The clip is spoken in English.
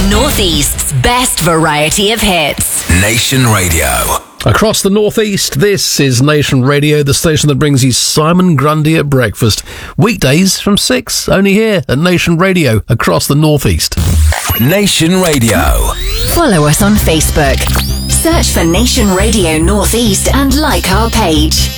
Northeast's best variety of hits. Nation Radio. Across the Northeast, this is Nation Radio, the station that brings you Simon Grundy at breakfast. Weekdays from 6, only here at Nation Radio, across the Northeast. Nation Radio. Follow us on Facebook. Search for Nation Radio Northeast and like our page.